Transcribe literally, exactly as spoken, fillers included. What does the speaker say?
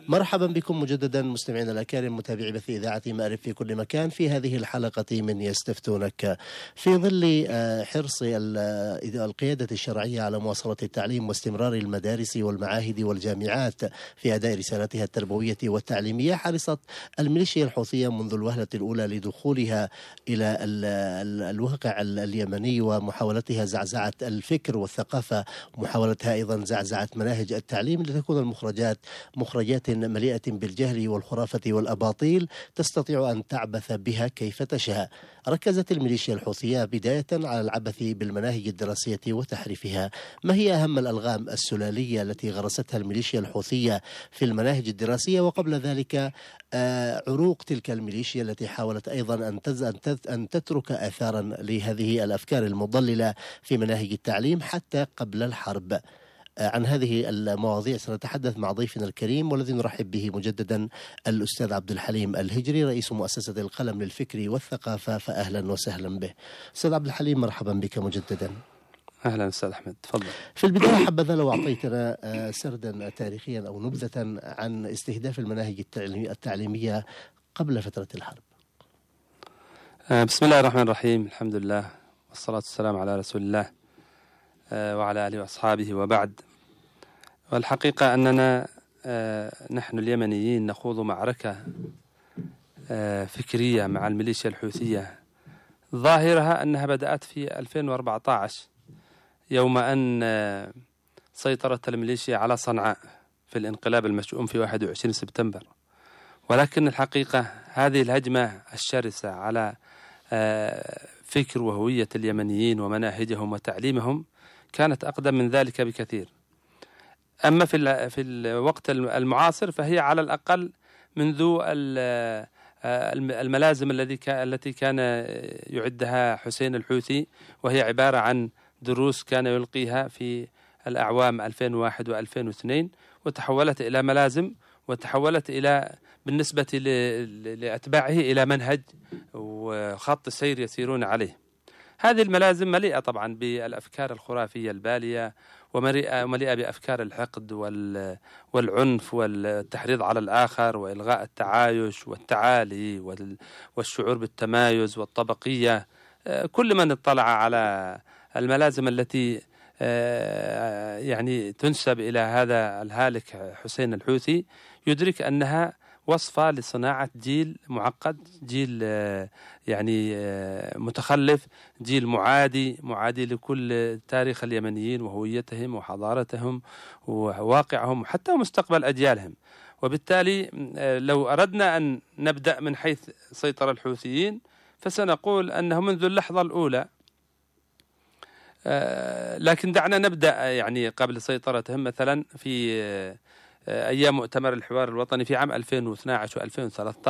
مرحبا بكم مجددا مستمعينا الأكارم متابعي بث إذاعة مأرب في كل مكان في هذه الحلقة من يستفتونك. في ظل حرص القيادة الشرعية على مواصلة التعليم واستمرار المدارس والمعاهد والجامعات في أداء رسالتها التربوية والتعليمية، حرصت الميليشيا الحوثية منذ الوهلة الأولى لدخولها إلى الواقع اليمني ومحاولتها زعزعة الفكر والثقافة، ومحاولتها أيضا زعزعة مناهج التعليم لتكون المخرجات مخرجات مليئة بالجهل والخرافة والأباطيل تستطيع أن تعبث بها كيف تشاء. ركزت الميليشيا الحوثية بداية على العبث بالمناهج الدراسية وتحريفها. ما هي أهم الألغام السلالية التي غرستها الميليشيا الحوثية في المناهج الدراسية؟ وقبل ذلك عروق تلك الميليشيا التي حاولت أيضا أن تترك آثارا لهذه الأفكار المضللة في مناهج التعليم حتى قبل الحرب. عن هذه المواضيع سنتحدث مع ضيفنا الكريم والذي نرحب به مجددا الأستاذ عبد الحليم الهجري، رئيس مؤسسة القلم للفكر والثقافة، فأهلا وسهلا به. أستاذ عبد الحليم مرحبا بك مجددا. أهلا أستاذ أحمد، تفضل. في البداية حبذا لو أعطيتنا سردا تاريخيا أو نبذة عن استهداف المناهج التعليمية قبل فترة الحرب. بسم الله الرحمن الرحيم، الحمد لله والصلاة والسلام على رسول الله وعلى آله وأصحابه وبعد. والحقيقة أننا نحن اليمنيين نخوض معركة فكرية مع الميليشيا الحوثية، ظاهرها أنها بدأت في ألفين وأربعة عشر يوم أن سيطرت الميليشيا على صنعاء في الانقلاب المشؤوم في واحد وعشرين سبتمبر. ولكن الحقيقة هذه الهجمة الشرسة على فكر وهوية اليمنيين ومناهجهم وتعليمهم كانت أقدم من ذلك بكثير. أما في في الوقت المعاصر فهي على الأقل منذ الملازم الذي التي كان يعدها حسين الحوثي، وهي عبارة عن دروس كان يلقيها في الأعوام ألفين وواحد وألفين واثنين، وتحولت إلى ملازم، وتحولت إلى بالنسبة لأتباعه إلى منهج وخط سير يسيرون عليه. هذه الملازم مليئة طبعا بالأفكار الخرافية البالية، ومليئة بأفكار الحقد والعنف والتحريض على الآخر وإلغاء التعايش والتعالي والشعور بالتمايز والطبقية. كل من اطلع على الملازم التي يعني تنسب إلى هذا الهالك حسين الحوثي يدرك أنها وصفة لصناعة جيل معقد، جيل يعني متخلف، جيل معادي معادي لكل تاريخ اليمنيين وهويتهم وحضارتهم وواقعهم وحتى مستقبل أجيالهم. وبالتالي لو أردنا أن نبدأ من حيث سيطر الحوثيين فسنقول أنه منذ اللحظة الأولى، لكن دعنا نبدأ يعني قبل سيطرتهم. مثلا في أيام مؤتمر الحوار الوطني في عام ألفين واثني عشر و2013